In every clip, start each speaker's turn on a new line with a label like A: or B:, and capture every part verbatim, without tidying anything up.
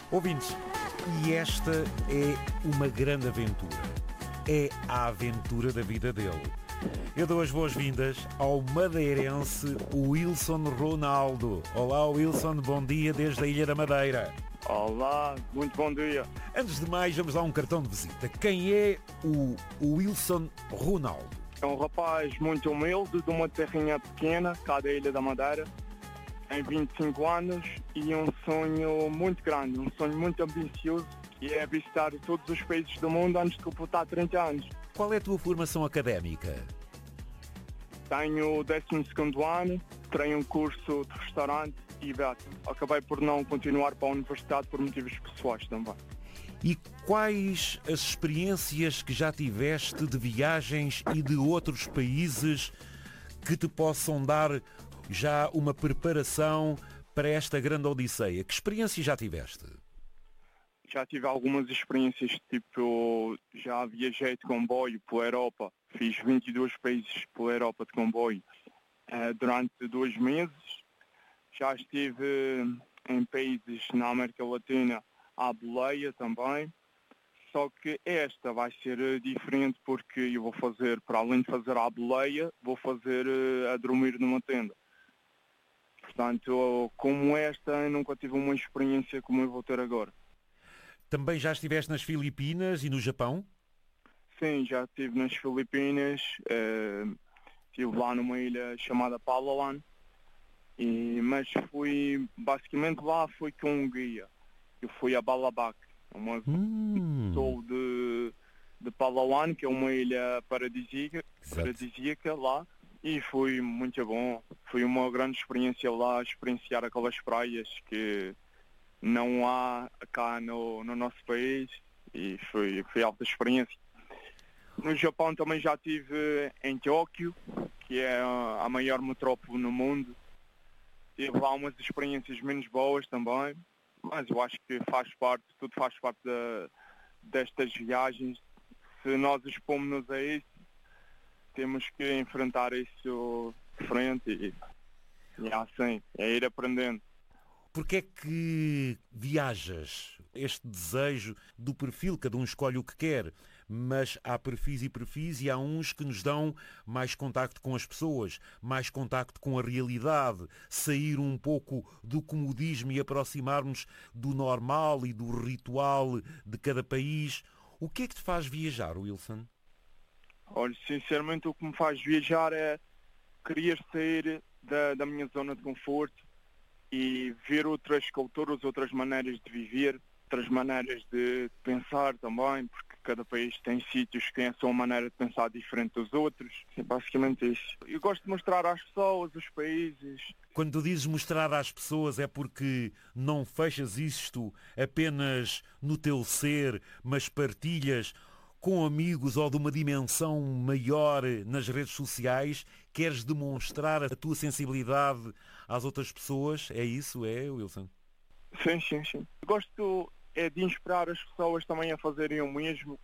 A: Ouvintes, e esta é uma grande aventura. É a aventura da vida dele. Eu dou as boas-vindas ao madeirense Wilson Ronaldo. Olá, Wilson, bom dia desde a Ilha da Madeira.
B: Olá, muito bom dia.
A: Antes de mais, vamos lá um cartão de visita. Quem é o Wilson Ronaldo?
B: É um rapaz muito humilde, de uma terrinha pequena, cá da Ilha da Madeira. Tem vinte e cinco anos e um sonho muito grande, um sonho muito ambicioso, que é visitar todos os países do mundo antes de completar trinta anos.
A: Qual é a tua formação académica?
B: Tenho o décimo segundo ano, tenho um curso de restaurante e beato. Acabei por não continuar para a universidade por motivos pessoais também.
A: E quais as experiências que já tiveste de viagens e de outros países que te possam dar já uma preparação para esta grande odisseia? Que experiências já tiveste?
B: Já tive algumas experiências, tipo, já viajei de comboio pela Europa, fiz vinte e dois países pela Europa de comboio uh, durante dois meses. Já estive em países na América Latina à boleia também, só que esta vai ser diferente porque eu vou fazer, para além de fazer à boleia, vou fazer uh, a dormir numa tenda. Portanto, como esta, eu nunca tive uma experiência como eu vou ter agora.
A: Também já estiveste nas Filipinas e no Japão?
B: Sim, já estive nas Filipinas, uh, estive lá numa ilha chamada Palawan, e, mas fui, basicamente lá fui com um guia. Eu fui a Balabac, uma
A: hum.
B: sou de, de Palawan, que é uma ilha paradisíaca, paradisíaca lá, e foi muito bom. Foi uma grande experiência lá, experienciar aquelas praias que não há cá no, no nosso país, e foi, foi alta experiência. No Japão também já estive em Tóquio, que é a maior metrópole no mundo. Tive lá umas experiências menos boas também, mas eu acho que faz parte, tudo faz parte da, destas viagens. Se nós expomos-nos a isso, temos que enfrentar isso de frente e, e assim, é ir aprendendo.
A: Porquê é que viajas? Este desejo do perfil, cada um escolhe o que quer, mas há perfis e perfis e há uns que nos dão mais contacto com as pessoas, mais contacto com a realidade, sair um pouco do comodismo e aproximar-nos do normal e do ritual de cada país. O que é que te faz viajar, Wilson?
B: Olha, sinceramente o que me faz viajar é querer sair da, da minha zona de conforto e ver outras culturas, outras maneiras de viver, outras maneiras de pensar também, porque cada país tem sítios que têm a sua maneira de pensar diferente dos outros. É basicamente isso. Eu gosto de mostrar às pessoas, os países.
A: Quando tu dizes mostrar às pessoas é porque não fechas isto apenas no teu ser, mas partilhas com amigos ou de uma dimensão maior nas redes sociais? Queres demonstrar a tua sensibilidade às outras pessoas? É isso, é, Wilson?
B: Sim, sim, sim. Gosto é de inspirar as pessoas também a fazerem o mesmo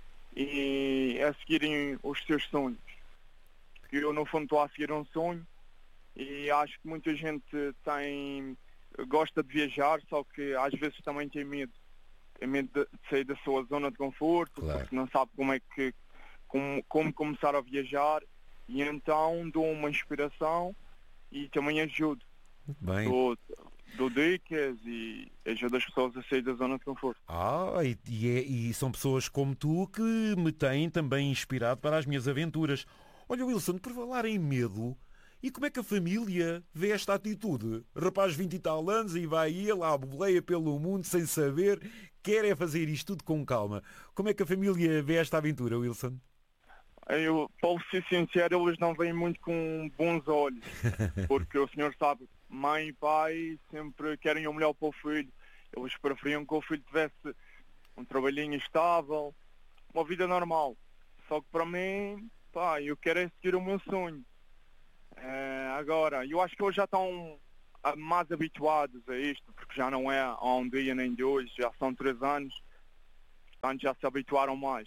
B: e a seguirem os seus sonhos. Porque eu, no fundo, estou a seguir um sonho e acho que muita gente tem, gosta de viajar, só que às vezes também tem medo. Tem medo de sair da sua zona de conforto,
A: claro,
B: porque não sabe como é que como, como começar a viajar, e então dou uma inspiração e também ajudo.
A: Muito bem.
B: Dou, dou dicas e ajudo as pessoas a sair da zona de conforto.
A: Ah, e, e, é, e são pessoas como tu que me têm também inspirado para as minhas aventuras. Olha, Wilson, por falar em medo, e como é que a família vê esta atitude? Rapaz, vinte e tal anos, e vai ele à boleia pelo mundo sem saber, quer é fazer isto tudo com calma. Como é que a família vê esta aventura, Wilson?
B: Eu, para ser sincero, eles não veem muito com bons olhos, porque o senhor sabe, mãe e pai sempre querem o melhor para o filho. Eles preferiam que o filho tivesse um trabalhinho estável, uma vida normal. Só que para mim, pá, eu quero é seguir o meu sonho. É, agora, eu acho que eles já estão mais habituados a isto, porque já não é há um dia nem dois, já são três anos, portanto já se habituaram mais.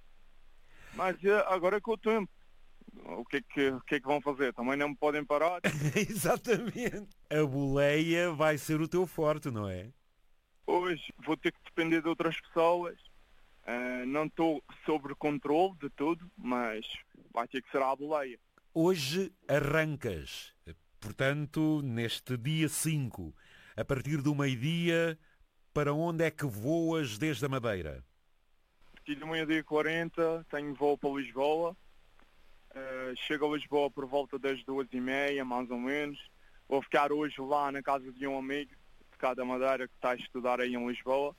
B: Mas agora é com o tempo. O que, é que, o que é que vão fazer? Também não me podem parar.
A: Exatamente. A boleia vai ser o teu forte, não é?
B: Hoje vou ter que depender de outras pessoas. Uh, não estou sob controle de tudo, mas vai ter que ser à boleia.
A: Hoje arrancas, portanto, neste dia cinco, a partir do meio-dia, para onde é que voas desde a Madeira?
B: A partir do meio-dia e quarenta tenho voo para Lisboa. Uh, chego a Lisboa por volta das duas e meia, mais ou menos. Vou ficar hoje lá na casa de um amigo de cá da Madeira que está a estudar aí em Lisboa.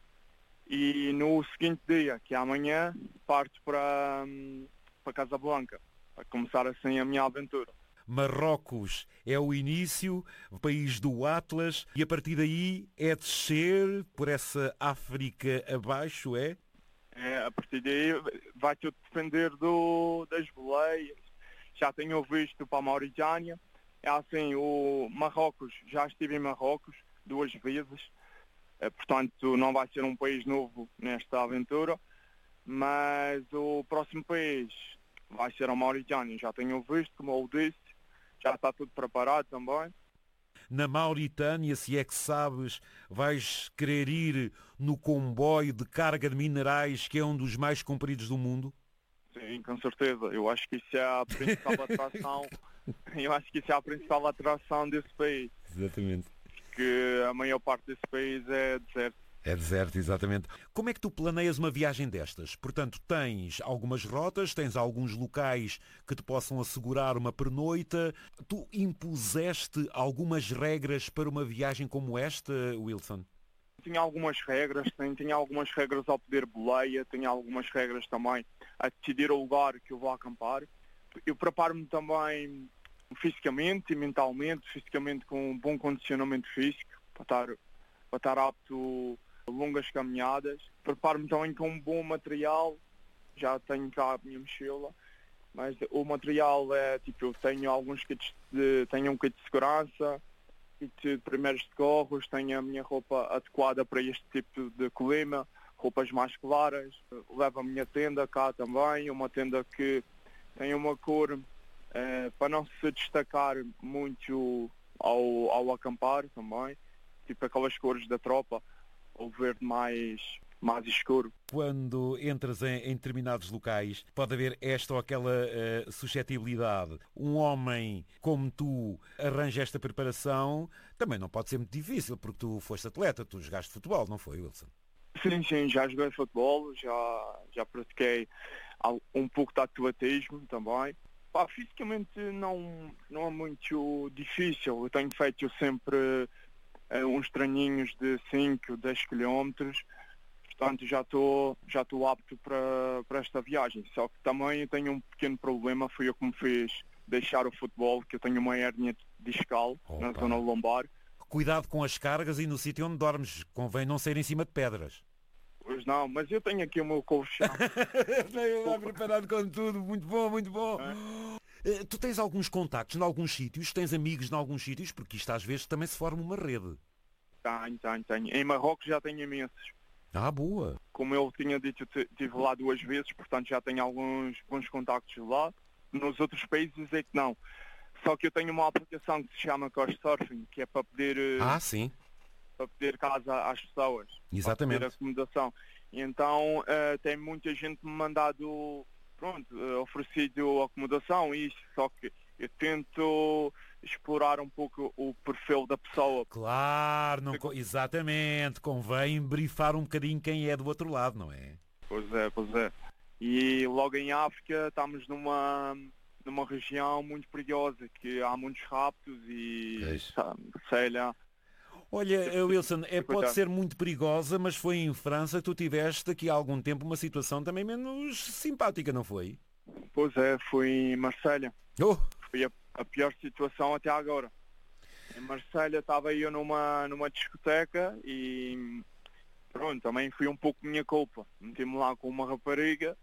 B: E no seguinte dia, que é amanhã, parto para, para Casablanca, para começar assim a minha aventura.
A: Marrocos é o início, o país do Atlas, e a partir daí é descer por essa África abaixo, é?
B: É, a partir daí vai tudo depender do, das boleias. Já tenho visto para a Mauritânia. É assim, o Marrocos, já estive em Marrocos duas vezes. É, portanto, não vai ser um país novo nesta aventura. Mas o próximo país vai ser a Mauritânia. Já tenho visto, como eu disse. Já está tudo preparado também.
A: Na Mauritânia, se é que sabes, vais querer ir no comboio de carga de minerais, que é um dos mais compridos do mundo?
B: Sim, com certeza. Eu acho que isso é a principal atração. Eu acho que isso é a principal atração desse país.
A: Exatamente.
B: Porque a maior parte desse país é deserto.
A: É deserto, exatamente. Como é que tu planeias uma viagem destas? Portanto, tens algumas rotas, tens alguns locais que te possam assegurar uma pernoita. Tu impuseste algumas regras para uma viagem como esta, Wilson?
B: Tinha algumas regras, tinha algumas regras ao pedir boleia, tinha algumas regras também a decidir o lugar que eu vou acampar. Eu preparo-me também fisicamente e mentalmente, fisicamente com um bom condicionamento físico, para estar, para estar apto a longas caminhadas. Preparo-me também com um bom material, já tenho cá a minha mochila, mas o material é tipo, eu tenho alguns kits de, tenho um kit de segurança, kit de primeiros socorros, tenho a minha roupa adequada para este tipo de clima, roupas mais claras, levo a minha tenda cá também, uma tenda que tem uma cor eh, para não se destacar muito ao, ao acampar também, tipo aquelas cores da tropa, ou verde mais, mais escuro.
A: Quando entras em, em determinados locais, pode haver esta ou aquela uh, suscetibilidade. Um homem como tu arranja esta preparação, também não pode ser muito difícil, porque tu foste atleta, tu jogaste futebol, não foi, Wilson?
B: Sim, sim, já joguei futebol, já, já pratiquei um pouco de atletismo também. Pá, fisicamente não, não é muito difícil, eu tenho feito sempre uh, uns treininhos de cinco, dez quilómetros, portanto já estou já estou apto para, para esta viagem. Só que também tenho um pequeno problema, foi eu que me fez deixar o futebol, que eu tenho uma hérnia discal na zona lombar.
A: Cuidado com as cargas e no sítio onde dormes, convém não ser em cima de pedras.
B: Pois não, mas eu tenho aqui o meu colchão.
A: Tenho lá preparado com tudo, muito bom, muito bom. É? Tu tens alguns contactos em alguns sítios, tens amigos em alguns sítios, porque isto às vezes também se forma uma rede.
B: Tenho, tenho, tenho. Em Marrocos já tenho imensos.
A: Ah, boa.
B: Como eu tinha dito, eu estive lá duas vezes, portanto já tenho alguns bons contactos lá. Nos outros países é que não. Só que eu tenho uma aplicação que se chama Couchsurfing, que é para pedir,
A: ah, sim.
B: para pedir casa às pessoas.
A: Exatamente.
B: Para pedir acomodação. E então uh, tem muita gente me mandado, pronto, uh, oferecido acomodação e isso, só que eu tento explorar um pouco o perfil da pessoa.
A: Claro, não, exatamente. Convém brifar um bocadinho quem é do outro lado, não é?
B: Pois é, pois é. E logo em África estamos numa, numa região muito perigosa, que há muitos raptos e sei lá.
A: Olha, Wilson, é, pode ser muito perigosa, mas foi em França que tu tiveste aqui há algum tempo uma situação também menos simpática, não foi?
B: Pois é, fui em Marselha.
A: Oh.
B: Foi a, a pior situação até agora. Em Marselha estava eu numa, numa discoteca e pronto, também foi um pouco minha culpa. Meti-me lá com uma rapariga,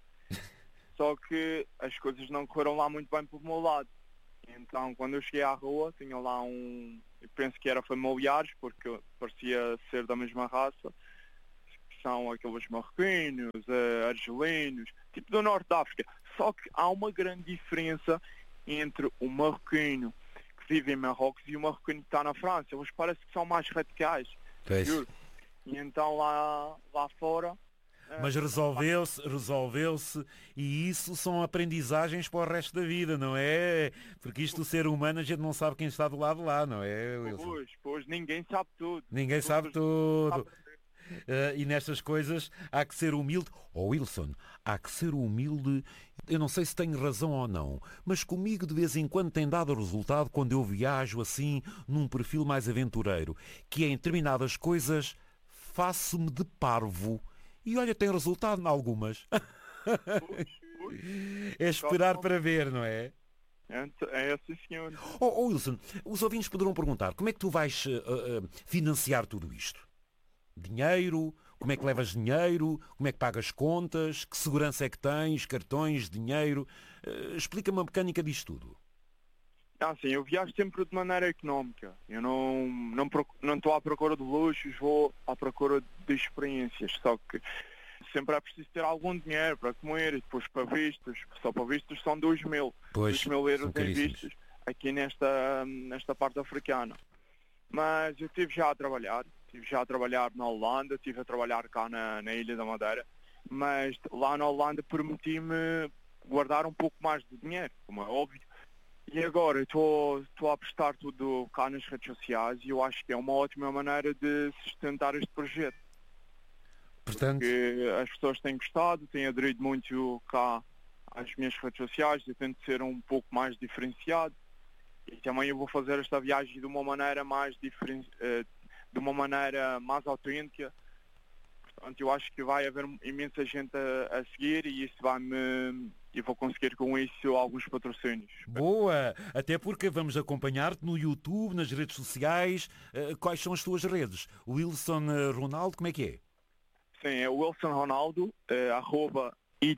B: só que as coisas não correram lá muito bem pelo meu lado. Então quando eu cheguei à rua, tinha lá um, eu penso que era familiares, porque parecia ser da mesma raça, que são aqueles marroquinos, uh, argelinos, tipo do Norte da África. Só que há uma grande diferença entre o marroquino que vive em Marrocos e o marroquino que está na França. Eles parecem que são mais radicais. Juro. E então lá, lá fora...
A: Mas resolveu-se, resolveu-se, e isso são aprendizagens para o resto da vida, não é? Porque isto, o ser humano, a gente não sabe quem está do lado de lá, não é, Wilson?
B: Pois, pois, ninguém sabe tudo.
A: Ninguém sabe tudo. Uh, e nestas coisas há que ser humilde. Oh, Wilson, há que ser humilde. Eu não sei se tenho razão ou não, mas comigo de vez em quando tem dado resultado quando eu viajo assim, num perfil mais aventureiro, que é em determinadas coisas faço-me de parvo. E olha, tem resultado em algumas. É esperar para ver, não é?
B: É, é assim, senhor.
A: Oh, oh, Wilson, os ouvintes poderão perguntar, como é que tu vais uh, uh, financiar tudo isto? Dinheiro? Como é que levas dinheiro? Como é que pagas contas? Que segurança é que tens? Cartões? Dinheiro? Uh, explica-me a mecânica disto tudo.
B: Ah, sim, eu viajo sempre de maneira económica. Eu não não não estou à procura de luxos, vou à procura de experiências. Só que sempre é preciso ter algum dinheiro para comer, e depois para vistos. Só para vistos são dois mil.
A: Pois,
B: dois mil euros em vistos aqui nesta, nesta parte africana. Mas eu estive já a trabalhar. Estive já a trabalhar na Holanda, estive a trabalhar cá na, na Ilha da Madeira. Mas lá na Holanda permiti-me guardar um pouco mais de dinheiro, como é óbvio. E agora estou a apostar tudo cá nas redes sociais e eu acho que é uma ótima maneira de sustentar este projeto.
A: Portanto...
B: Porque as pessoas têm gostado, têm aderido muito cá às minhas redes sociais, eu tento ser um pouco mais diferenciado e também eu vou fazer esta viagem de uma maneira mais diferen... de uma maneira mais autêntica. Portanto, eu acho que vai haver imensa gente a, a seguir e isso vai-me... e vou conseguir com isso alguns patrocínios.
A: Boa! Até porque vamos acompanhar-te no YouTube, nas redes sociais. Uh, quais são as tuas redes? Wilson Ronaldo, como é que é?
B: Sim, é Wilson Ronaldo, é, arroba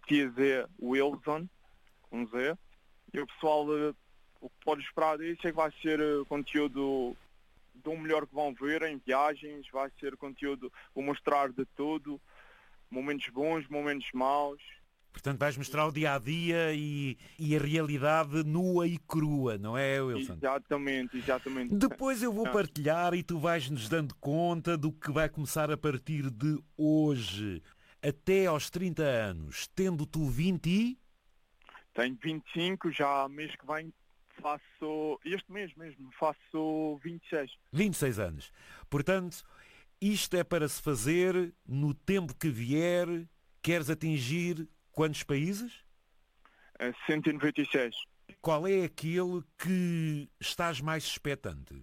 B: itzwilson, com Z. E o pessoal, uh, o que pode esperar disso é que vai ser uh, conteúdo do melhor que vão ver em viagens, vai ser conteúdo, vou mostrar de tudo, momentos bons, momentos maus.
A: Portanto, vais mostrar o dia-a-dia e, e a realidade nua e crua, não é, Wilson?
B: Exatamente, exatamente.
A: Depois eu vou partilhar e tu vais-nos dando conta do que vai começar a partir de hoje, até aos trinta anos, tendo tu vinte e...
B: Tenho vinte e cinco, já mês que vem faço, este mês mesmo, faço vinte e seis.
A: vinte e seis anos. Portanto, isto é para se fazer no tempo que vier. Queres atingir quantos países?
B: cento e noventa e seis.
A: Qual é aquele que estás mais expectante?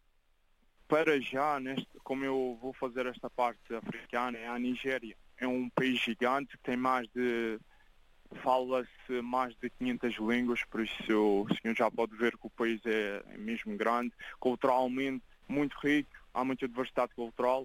B: Para já, neste, como eu vou fazer esta parte africana, é a Nigéria. É um país gigante, tem mais de... fala-se mais de quinhentas línguas, por isso o senhor já pode ver que o país é, é mesmo grande, culturalmente muito rico, há muita diversidade cultural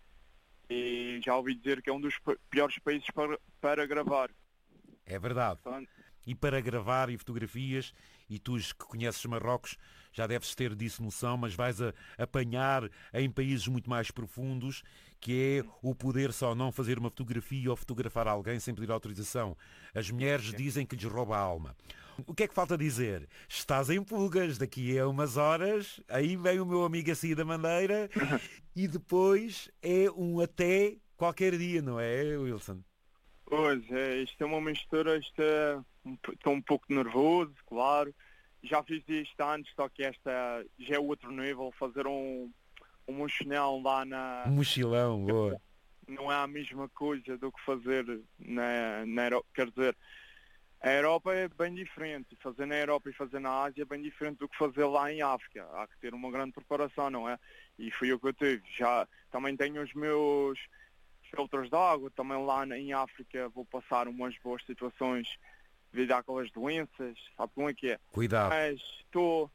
B: e já ouvi dizer que é um dos piores países para, para gravar.
A: É verdade. E para gravar e fotografias, e tu que conheces Marrocos já deves ter disso noção, mas vais a apanhar em países muito mais profundos, que é o poder só não fazer uma fotografia ou fotografar alguém sem pedir autorização. As mulheres dizem que lhes rouba a alma. O que é que falta dizer? Estás em pulgas, daqui a umas horas, aí vem o meu amigo a sair da Madeira e depois é um até qualquer dia, não é, Wilson?
B: Pois é, isto é uma mistura, isto é, estou um pouco nervoso, claro. Já fiz isto antes, só que esta já é outro nível, fazer um, um mochilão lá na...
A: Um mochilão, boa.
B: Não é a mesma coisa do que fazer na, na Europa, quer dizer, a Europa é bem diferente, fazer na Europa e fazer na Ásia é bem diferente do que fazer lá em África. Há que ter uma grande preparação, não é? E foi o que eu tive. Já também tenho os meus filtros de água, também lá em África vou passar umas boas situações devido àquelas doenças, sabe como é que é?
A: Cuidado.
B: Mas estou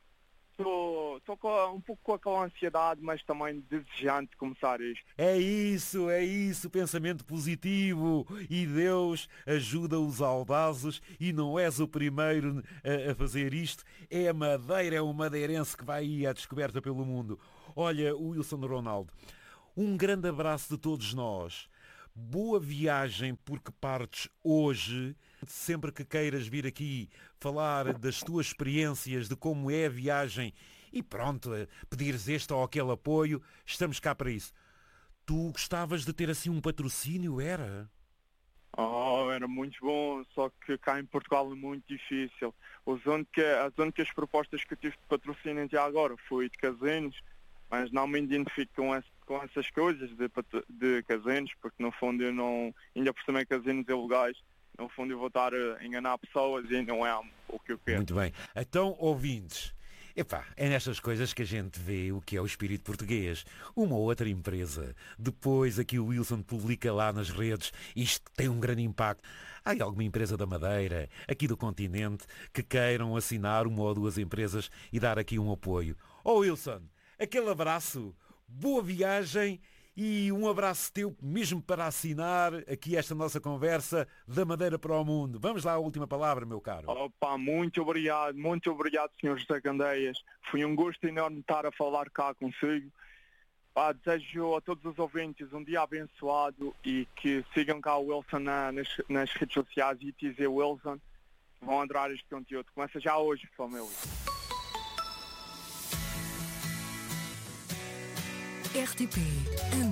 B: estou um pouco com aquela ansiedade, mas também desejante de começar isto.
A: É isso, é isso, pensamento positivo. E Deus ajuda os audazes e não és o primeiro a, a fazer isto. É a Madeira, é o madeirense que vai aí à descoberta pelo mundo. Olha, o Wilson Ronaldo, um grande abraço de todos nós. Boa viagem, porque partes hoje. Sempre que queiras vir aqui falar das tuas experiências, de como é a viagem e pronto, pedires este ou aquele apoio, estamos cá para isso. tu gostavas de ter assim um patrocínio, era?
B: Oh, era muito bom, só que cá em Portugal é muito difícil. Os única, as únicas propostas que eu tive de patrocínio até agora foi de casinos, mas não me identifico com, esse, com essas coisas de, de casinos, porque no fundo eu não, ainda por cima casinos ilegais, no fundo eu vou estar a enganar pessoas e não é o que eu quero.
A: Muito bem. Então, ouvintes, epá, é nestas coisas que a gente vê o que é o espírito português. Uma ou outra empresa. Depois aqui o Wilson publica lá nas redes, isto tem um grande impacto. Há alguma empresa da Madeira, aqui do continente, que queiram assinar uma ou duas empresas e dar aqui um apoio. Oh Wilson, aquele abraço, boa viagem e um abraço teu mesmo para assinar aqui esta nossa conversa da Madeira para o Mundo. Vamos lá à última palavra, meu caro.
B: Opa, muito obrigado, muito obrigado, senhor José Candeias. Foi um gosto enorme estar a falar cá consigo. Pá, desejo a todos os ouvintes um dia abençoado e que sigam cá o Wilson na, nas, nas redes sociais e T Z Wilson. Vão adorar este conteúdo. Começa já hoje, família.
C: R T P